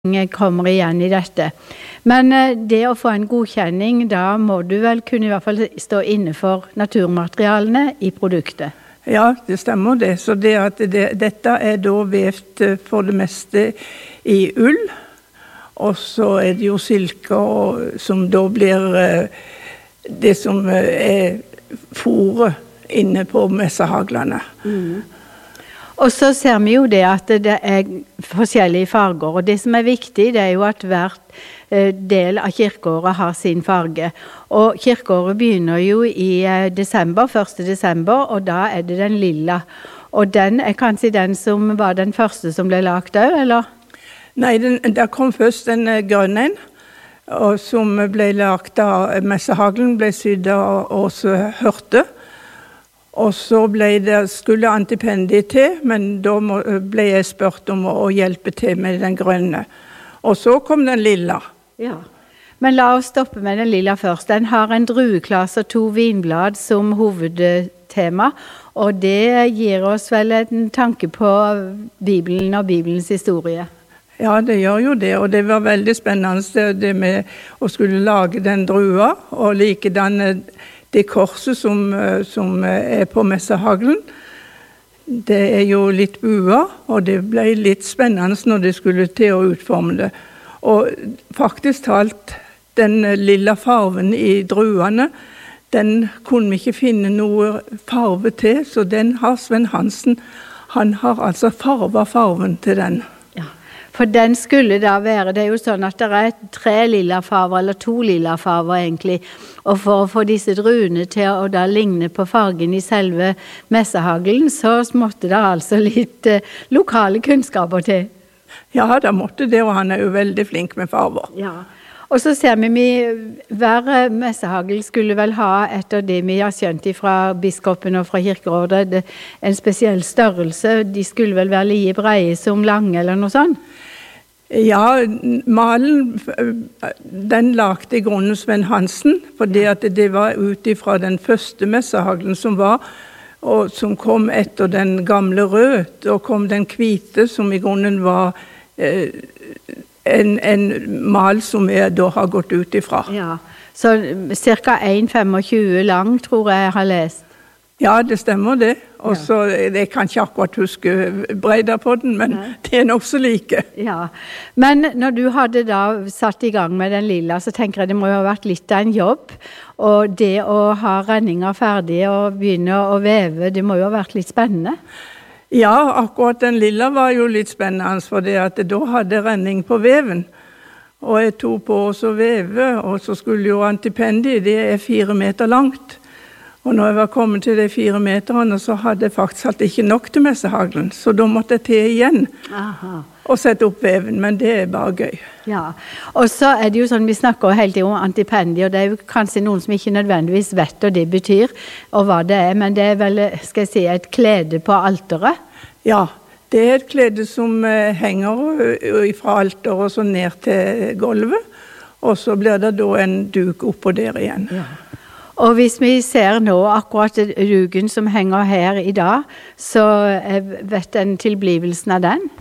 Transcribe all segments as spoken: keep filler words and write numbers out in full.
kommer igjen i dette. Men det å få en godkjenning, da må du vel kunne i hvert fall stå inne for naturmaterialene i produktet. Ja, det stemmer det. Så det at det, dette er da vevt for det meste i ull, og så er det jo silker som da blir det som er fôret inne på messehaglene. Mm. Og så ser vi jo det at det er forskjellige farger, og det som er viktig, det er jo at hvert del av kirkeåret har sin farge. Og kirkeåret begynner jo i desember, første desember, og da er det den lilla. Og den er kanskje den som var den første som ble lagt også, eller? Nei, den, der kom først den grønne, og som ble lagt av messehaglen, ble sydd av Åse Hørte. Og så ble det, skulle antipendi til, men da ble jeg spurt om å hjelpe til med den grønne. Og så kom den lilla. Ja, men la oss stoppe med den lilla først. Den har en drueklasse og to vinblad som hovedtema, og det gir oss vel en tanke på Bibelen og Bibelens historie. Ja, det gjør jo det, og det var veldig spennende det med å skulle lage den drua, og likedan det korset som, som er på messehaglen. Det er jo litt bua, og det ble litt spennende når de skulle til å utforme det. Og faktisk talt, den lilla farven i druene, den kunne vi ikke finne noe farve til, så den har Sven Hansen, han har altså farvet farven til den. For den skulle da være, det er jo sånn at det er tre lilla farver, eller to lilla farver egentlig, og for å få disse druene til å da ligne på fargen i selve messehaglen, så måtte det altså litt eh, lokale kunnskaper til. Ja, det måtte det, og han er jo veldig flink med farver. Ja, og så ser vi, vi hver messehagel skulle vel ha, etter det vi har skjønt fra biskopen og fra kirkerådet, en spesiell størrelse. De skulle vel være like breie som lange, eller noe sånt? Ja, malen, den lagde i grunnen Sven Hansen, fordi at det var ut ifra den første messehaglen som var, og som kom etter den gamle rød, og kom den hvite, som i grunnen var eh, en, en mal som jeg da har gått ut ifra. Ja, så cirka en komma tjuefem lang, tror jeg jeg har lest. Ja, det stemmer det. Og så, jeg kan ikke akkurat huske bredder på den, men Nei. Det er nok så like. Ja, men når du hadde da satt i gang med den lilla, så tenker jeg det må jo ha vært litt av en jobb. Og det å ha renninger ferdige og begynne å veve, det må jo ha vært litt spennende. Ja, akkurat den lilla var jo litt spennende, for det at da hadde renning på veven. Og jeg tog på oss å veve, og så skulle jo antipendi, det er fire meter langt. Og når jeg var kommet til de fire meterne, så hadde jeg faktisk hatt ikke nok til messehaglen. Så da måtte jeg til igjen Aha. og sette opp veven, men det er bare gøy. Ja, og så er det jo sånn, vi snakker hele tiden om antipendi, og det er jo kanskje noen som ikke nødvendigvis vet hva det betyr, og hva det er, men det er vel, skal jeg si, et klede på alteret? Ja, det er et klede som henger fra alteret og så ned til gulvet, og så blir det da en duk oppå der igjen. Ja. Og hvis vi ser nå akkurat duken som henger her i dag, så vet den tilblivelsen av den?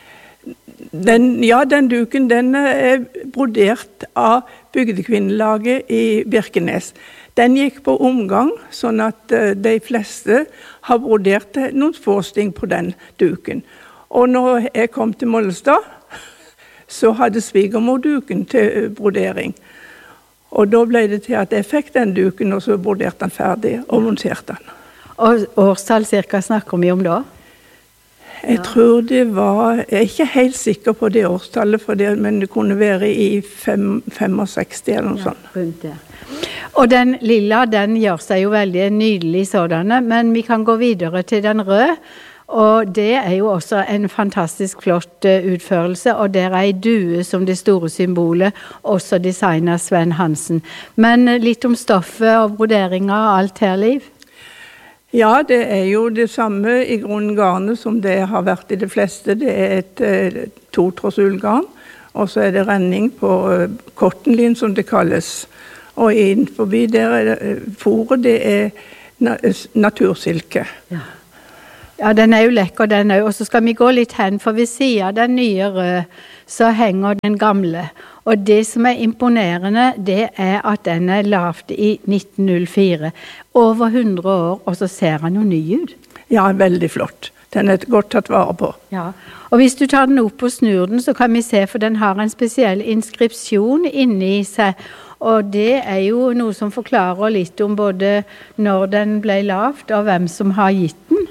den ja, den duken den er brodert av bygdekvinnelaget i Birkenes. Den gikk på omgang, sånn at de fleste har brodert noen få sting på den duken. Og når jeg kom til Mollestad, så hadde svigermor duken til brodering. Og da ble det til at jeg fikk den duken, og så broderte den ferdig og monterte den. Og årstall cirka snakker vi om da? Jeg ja. tror det var, jeg er ikke helt sikker på det årstallet, for det, men det kunne være i fem, sekstifem eller noe ja, sånt. Rundt det. Og den lilla, den gjør seg jo veldig nydelig sådanne, men vi kan gå videre til den røde. Og det er jo også en fantastisk flott utførelse, og der er en due som det store symbolet, også designet Sven Hansen. Men litt om stoffet og broderinger og alt her, Liv? Ja, det er jo det samme i grunnen garnet som det har vært i det fleste. Det er et to-tråds ullgarn, og så er det renning på cottonlin som det kalles. Og innenfor der er det, fôret, det er natursilke. Ja. Ja, den er jo lekker, den også. Og så skal vi gå litt hen, for ved siden av den nye røde, så henger den gamle. Og det som er imponerende, det er at den er lavt i nitten null fire. Over hundre år, og så ser han jo ny ut. Ja, veldig flott. Den er godt tatt vare på. Ja, og hvis du tar den opp og snur den, så kan vi se, for den har en spesiell inskripsjon inni seg. Og det er jo noe som forklarer litt om både når den ble lavt, og hvem som har gitt den.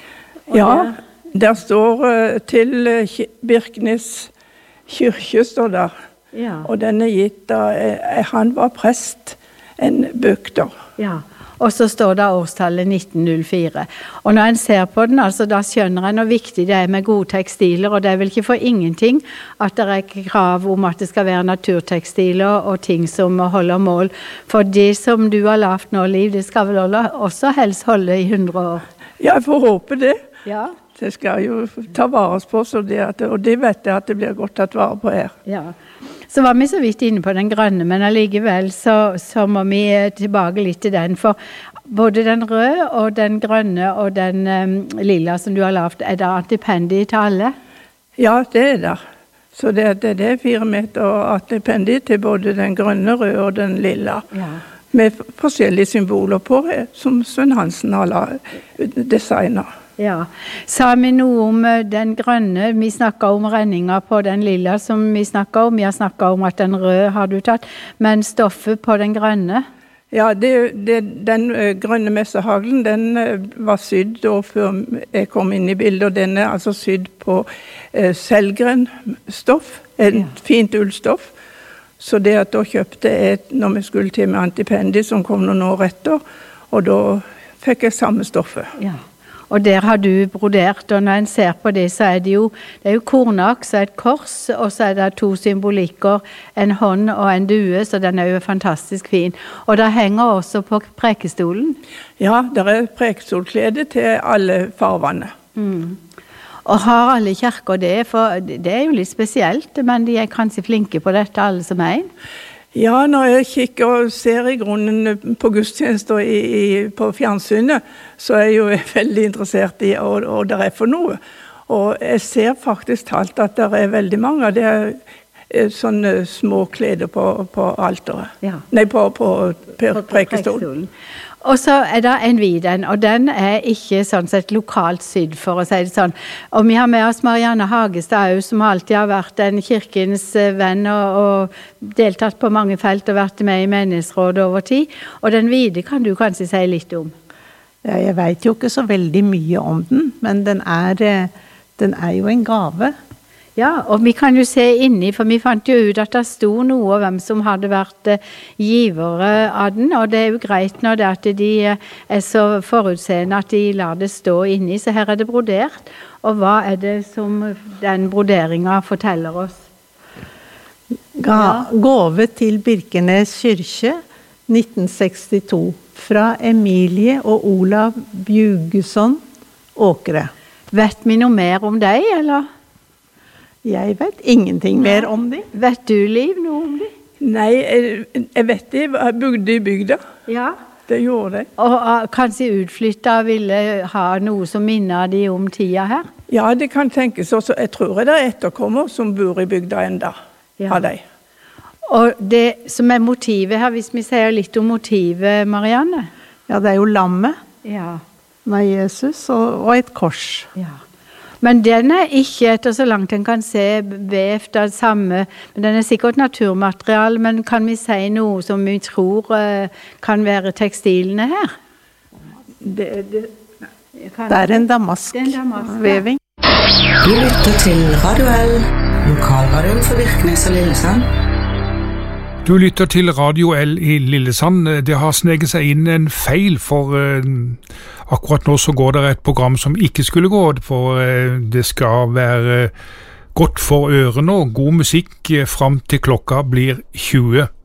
Og ja, der står uh, til uh, Birkenes kyrkje, står der. Ja. Og den er gitt da uh, han var prest, en bøkter. Ja, og så står det årstallet nitten null fire. Og når en ser på den, altså, da skjønner en hvor viktig det er med gode tekstiler, og det er vel ikke for ingenting at det er krav om at det skal være naturtekstiler og ting som holder mål. For det som du har lavt nå, Liv, det skal vel også helst holde i hundre år? Ja, jeg får håpe det. Ja. Det skal jo ta vares på, så det at, og det vet jeg at det blir godt tatt vare på her. Ja. Så var vi så vidt inne på den grønne, men allikevel så, så må vi tilbake litt til den. For både den røde og den grønne og den um, lilla som du har lavt, er det stipendier til alle? Ja, det er det. Så det, det, det er fire meter stipendier til både den grønne, røde og den lilla. Ja. Med forskjellige symboler på, som Sven Hansen har designet. Ja. Sa vi noe om den grønne? Vi snakket om renninger på den lilla som vi snakket om. Vi har snakket om at den røde har du tatt. Men stoffet på den grønne? Ja, det, det, den uh, grønne messehaglen, den uh, var sydd da før jeg kom inn i bildet. Og den er altså sydd på uh, selvgrenstoff, et ja. Fint ullstoff. Så det at da kjøpte jeg, når vi skulle til med Antipendi, som kom noen år etter, og da fikk jeg samme stoffet. Ja. Og der har du brodert, og når en ser på det, så er det jo, det er jo kornaks, et kors, og så er det to symbolikker, en hånd og en due, så den er jo fantastisk fin. Og det henger også på prekestolen. Ja, det er prekestolklede til alle farvene. Mm. Og har alle kirker det, for det er jo litt spesielt, men de er kanskje flinke på dette, alle som er en. Ja, når jeg kikker og ser i grunnen på gudstjenester i, i, på fjernsynet, så er jeg jo veldig interessert i hva, hva det er for noe. Og jeg ser faktisk talt at det er veldig mange, det er sånne små kleder på, på alteret. Ja. Nei, på, på, på prekestolen. Og så er det en viden, og den er ikke sånn sett lokalt sydd, for å si det sånn. Og vi har med oss Marianne Hagestad, som alltid har vært en kirkens venn og, og deltatt på mange felt og vært med i menighetsrådet over tid. Og den vide kan du kanskje si litt om? Ja, jeg vet jo ikke så veldig mye om den, men den er, den er jo en gave. Ja, og vi kan jo se inni, for vi fant jo ut at det sto noe om hvem som hadde vært givere av den, og det er jo greit når det at de er så forutseende at de lar det stå inni, så her er det brodert. Og hva er det som den broderingen forteller oss? Ga, Gåve til Birkenes kyrkje nitten sekstito fra Emilie og Olav Bjugeson Åkre. Vet vi noe mer om deg, eller? Jeg vet ingenting mer om dem. Vet du, Liv, noe om dem? Nei, jeg, jeg vet de bodde i bygda. Ja. Det gjorde de. Og uh, kanskje utflyttet ville ha noe som minner de om tida her? Ja, det kan tenkes også. Jeg tror det er etterkommer som bor i bygda enda, ja. Av de. Og det som er motivet her, hvis vi sier litt om motivet, Marianne? Ja, det er jo lammet. Ja. Med Jesus og, og et kors. Ja. Men den er ikke, etter så langt en kan se, vevt av samme, men den er sikkert naturmaterial, men kan vi si noe som vi tror uh, kan være tekstilene her? Det, det, det er en damask-veving. Ja. Du lytter til Radio L, lokalradioen for Birkenes og Lillesand. Du lytter til Radio L i Lillesand. Det har sneget seg inn en feil, for uh, akkurat nå så går det et program som ikke skulle gå, for uh, det skal være uh, godt for ørene og god musikk uh, frem til klokka blir tjue.